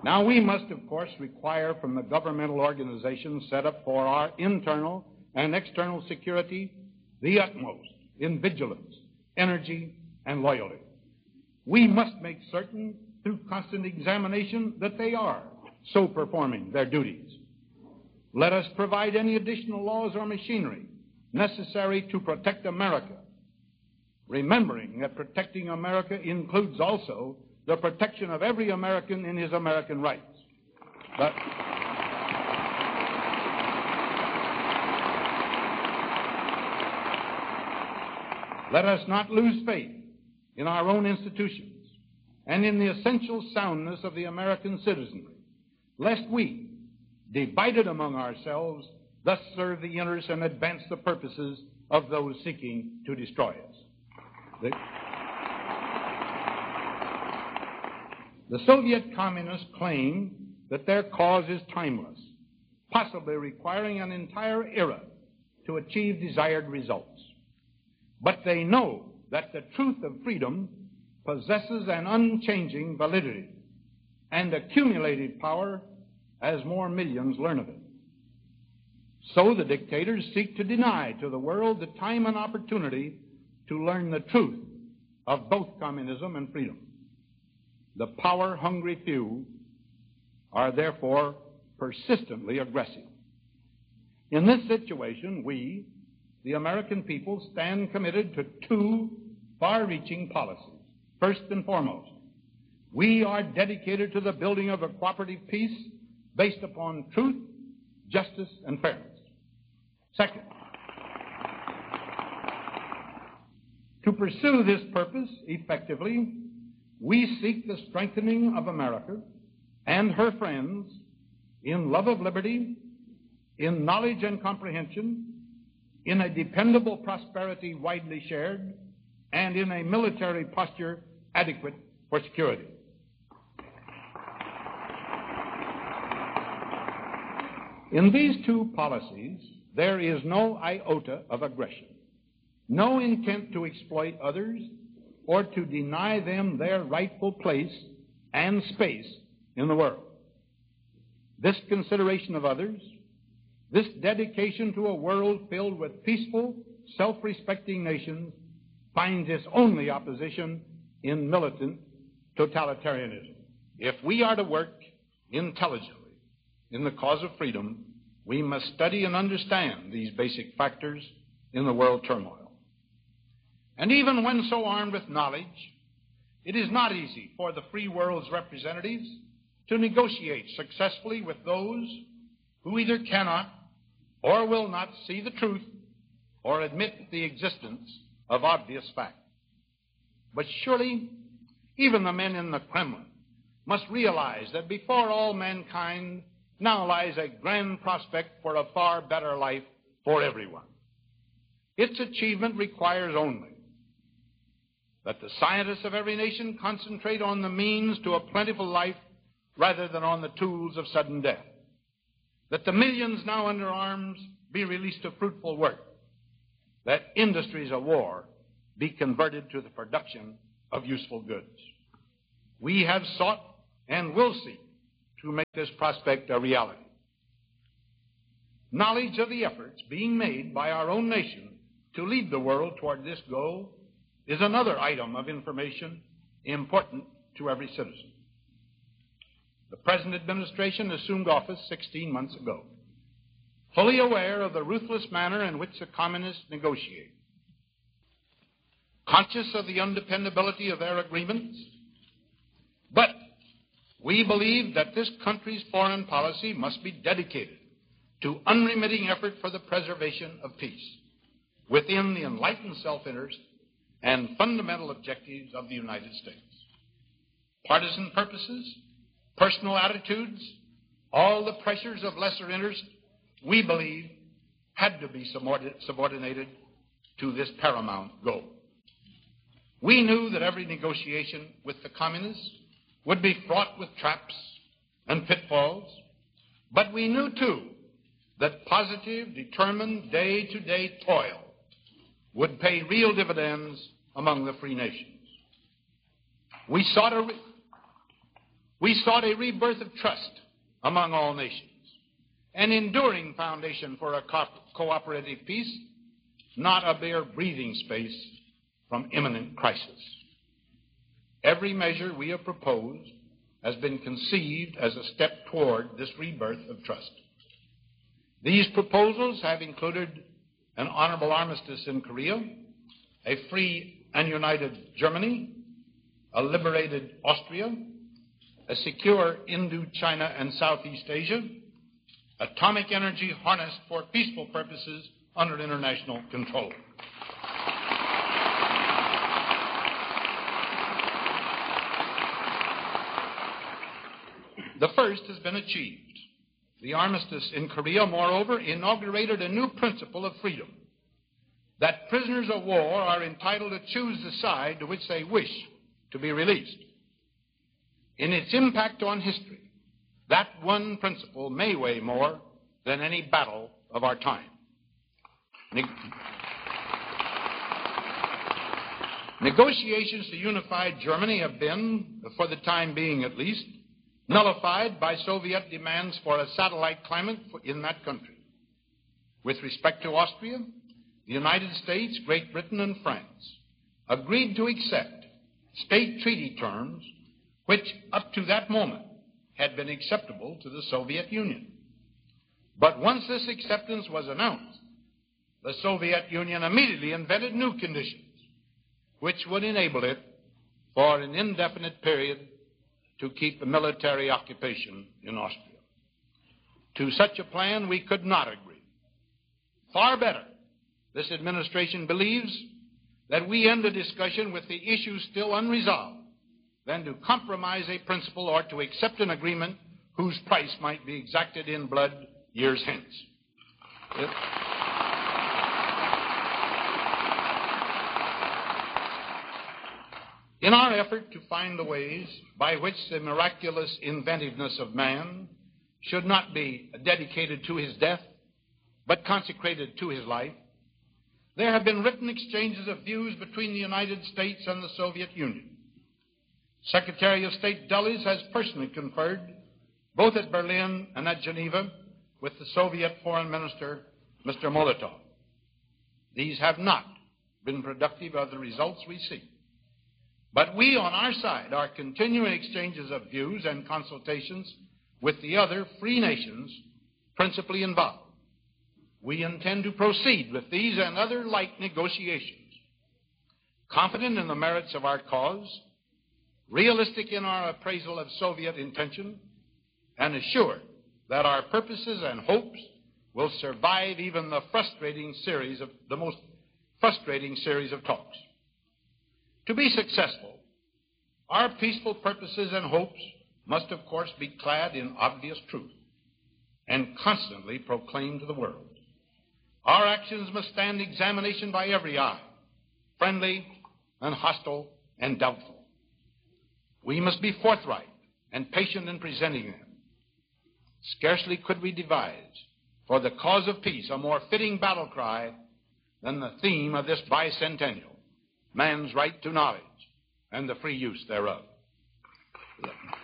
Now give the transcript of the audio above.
Now, we must, of course, require from the governmental organizations set up for our internal and external security the utmost in vigilance, energy, and loyalty. We must make certain, through constant examination, that they are so performing their duties. Let us provide any additional laws or machinery necessary to protect America, remembering that protecting America includes also the protection of every American in his American rights. But let us not lose faith in our own institutions and in the essential soundness of the American citizenry, lest we, divided among ourselves, thus serve the interests and advance the purposes of those seeking to destroy us. The Soviet communists claim that their cause is timeless, possibly requiring an entire era to achieve desired results. But they know that the truth of freedom possesses an unchanging validity and accumulated power as more millions learn of it. So the dictators seek to deny to the world the time and opportunity to learn the truth of both communism and freedom. The power-hungry few are therefore persistently aggressive. In this situation, we, the American people, stand committed to two far-reaching policies. First and foremost, we are dedicated to the building of a cooperative peace based upon truth, justice, and fairness. Second, to pursue this purpose effectively, we seek the strengthening of America and her friends in love of liberty, in knowledge and comprehension, in a dependable prosperity widely shared, and in a military posture adequate for security. In these two policies, there is no iota of aggression, no intent to exploit others or to deny them their rightful place and space in the world. This consideration of others, this dedication to a world filled with peaceful, self-respecting nations, finds its only opposition in militant totalitarianism. If we are to work intelligently in the cause of freedom, we must study and understand these basic factors in the world turmoil. And even when so armed with knowledge, it is not easy for the free world's representatives to negotiate successfully with those who either cannot or will not see the truth or admit the existence of obvious fact. But surely, even the men in the Kremlin must realize that before all mankind now lies a grand prospect for a far better life for everyone. Its achievement requires only that the scientists of every nation concentrate on the means to a plentiful life rather than on the tools of sudden death. That the millions now under arms be released to fruitful work. That industries of war be converted to the production of useful goods. We have sought and will seek to make this prospect a reality. Knowledge of the efforts being made by our own nation to lead the world toward this goal is another item of information important to every citizen. The present administration assumed office 16 months ago, fully aware of the ruthless manner in which the communists negotiate, conscious of the undependability of their agreements, but we believe that this country's foreign policy must be dedicated to unremitting effort for the preservation of peace within the enlightened self-interest and fundamental objectives of the United States. Partisan purposes, personal attitudes, all the pressures of lesser interest, we believe, had to be subordinated to this paramount goal. We knew that every negotiation with the communists would be fraught with traps and pitfalls, but we knew, too, that positive, determined, day-to-day toil would pay real dividends among the free nations. We sought We sought a rebirth of trust among all nations, an enduring foundation for a cooperative peace, not a bare breathing space from imminent crisis. Every measure we have proposed has been conceived as a step toward this rebirth of trust. These proposals have included an honorable armistice in Korea, a free and united Germany, a liberated Austria, a secure Indochina and Southeast Asia, atomic energy harnessed for peaceful purposes under international control. The first has been achieved. The armistice in Korea, moreover, inaugurated a new principle of freedom, that prisoners of war are entitled to choose the side to which they wish to be released. In its impact on history, that one principle may weigh more than any battle of our time. Negotiations to unify Germany have been, for the time being at least, nullified by Soviet demands for a satellite climate in that country. With respect to Austria, the United States, Great Britain, and France agreed to accept state treaty terms which, up to that moment, had been acceptable to the Soviet Union. But once this acceptance was announced, the Soviet Union immediately invented new conditions which would enable it, for an indefinite period, to keep a military occupation in Austria. To such a plan, we could not agree. Far better, this administration believes that we end the discussion with the issue still unresolved than to compromise a principle or to accept an agreement whose price might be exacted in blood years hence. In our effort to find the ways by which the miraculous inventiveness of man should not be dedicated to his death, but consecrated to his life, there have been written exchanges of views between the United States and the Soviet Union. Secretary of State Dulles has personally conferred, both at Berlin and at Geneva, with the Soviet Foreign Minister, Mr. Molotov. These have not been productive of the results we seek. But we, on our side, are continuing exchanges of views and consultations with the other free nations principally involved. We intend to proceed with these and other like negotiations, confident in the merits of our cause, realistic in our appraisal of Soviet intention, and assured that our purposes and hopes will survive even the most frustrating series of talks. To be successful, our peaceful purposes and hopes must, of course, be clad in obvious truth and constantly proclaimed to the world. Our actions must stand examination by every eye, friendly and hostile and doubtful. We must be forthright and patient in presenting them. Scarcely could we devise for the cause of peace a more fitting battle cry than the theme of this bicentennial, man's right to knowledge and the free use thereof.